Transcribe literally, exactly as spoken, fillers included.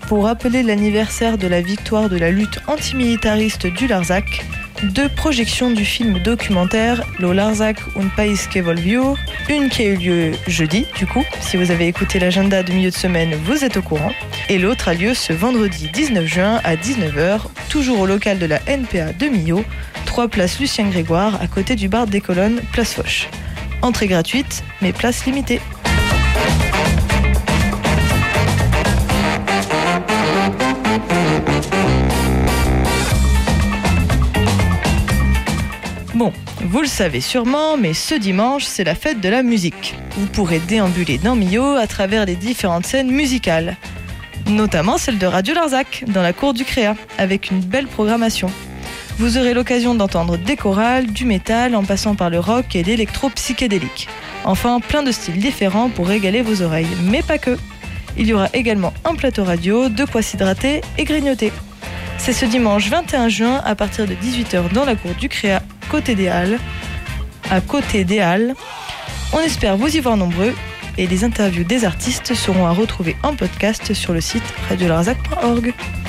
Pour rappeler l'anniversaire de la victoire de la lutte antimilitariste du Larzac, deux projections du film documentaire Lo Larzac, un país que volvió, une qui a eu lieu jeudi, du coup, si vous avez écouté l'agenda de milieu de semaine, vous êtes au courant, et l'autre a lieu ce vendredi dix-neuf juin à dix-neuf heures, toujours au local de la N P A de Millau, trois place Lucien Grégoire, à côté du bar des Colonnes, place Foch. Entrée gratuite, mais place limitée. Bon, vous le savez sûrement, mais ce dimanche, c'est la fête de la musique. Vous pourrez déambuler dans Millau à travers les différentes scènes musicales, notamment celle de Radio Larzac, dans la cour du Créa, avec une belle programmation. Vous aurez l'occasion d'entendre des chorales, du métal, en passant par le rock et l'électro-psychédélique. Enfin, plein de styles différents pour régaler vos oreilles, mais pas que. Il y aura également un plateau radio, de quoi s'hydrater et grignoter. C'est ce dimanche vingt et un juin à partir de dix-huit heures dans la cour du Créa, côté des Halles, à côté des Halles. On espère vous y voir nombreux et les interviews des artistes seront à retrouver en podcast sur le site radio larzac point org.